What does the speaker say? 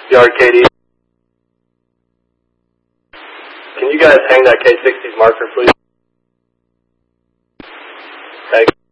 The RKD. Can you guys hang that K-60's marker, please? Thanks.